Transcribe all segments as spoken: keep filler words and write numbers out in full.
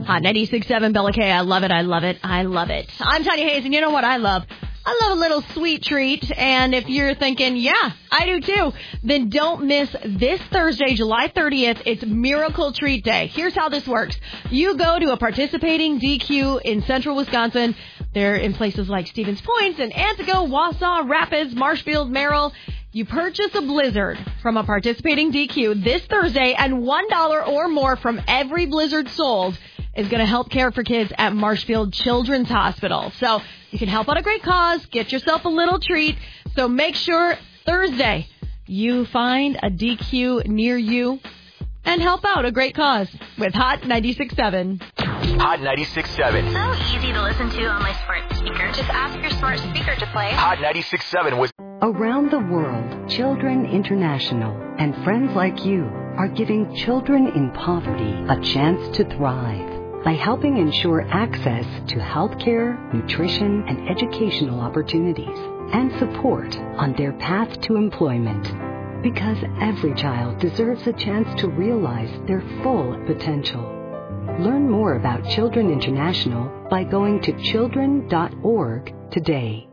Hot ninety-six point seven Bella K. I love it. I love it. I love it. I'm Tanya Hayes, and you know what I love? I love a little sweet treat. And if you're thinking, yeah, I do too, then don't miss this Thursday, July thirtieth. It's Miracle Treat Day. Here's how this works. You go to a participating D Q in central Wisconsin. They're in places like Stevens Point and Antigo, Wausau, Rapids, Marshfield, Merrill. You purchase a Blizzard from a participating D Q this Thursday, and one dollar or more from every Blizzard sold is going to help care for kids at Marshfield Children's Hospital. So you can help out a great cause, get yourself a little treat. So make sure Thursday you find a D Q near you and help out a great cause with Hot ninety-six point seven. Hot ninety-six point seven. So easy to listen to on my smart speaker. Just ask your smart speaker to play. Hot ninety-six point seven was... Around the world, Children International and friends like you are giving children in poverty a chance to thrive by helping ensure access to healthcare, nutrition, and educational opportunities and support on their path to employment. Because every child deserves a chance to realize their full potential. Learn more about Children International by going to children dot org today.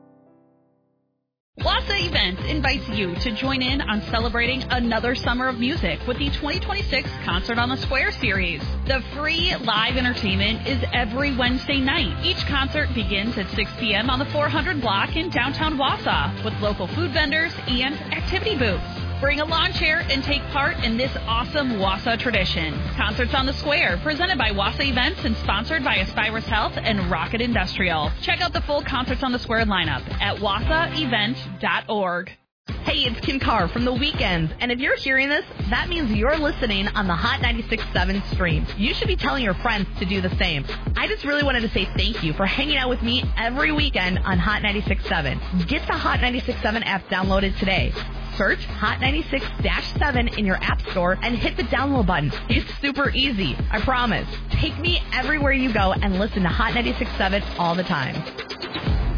Wausau Events invites you to join in on celebrating another summer of music with the twenty twenty-six Concert on the Square series. The free live entertainment is every Wednesday night. Each concert begins at six p.m. on the four hundred block in downtown Wausau with local food vendors and activity booths. Bring a lawn chair and take part in this awesome Wausau tradition. Concerts on the Square, presented by Wausau Events and sponsored by Aspirus Health and Rocket Industrial. Check out the full Concerts on the Square lineup at wausau event dot org. Hey, it's Kim Carr from The Weekends, and if you're hearing this, that means you're listening on the Hot ninety-six point seven stream. You should be telling your friends to do the same. I just really wanted to say thank you for hanging out with me every weekend on Hot ninety-six point seven. Get the Hot ninety-six point seven app downloaded today. Search Hot ninety-six point seven in your app store and hit the download button. It's super easy, I promise. Take me everywhere you go and listen to Hot ninety-six point seven all the time.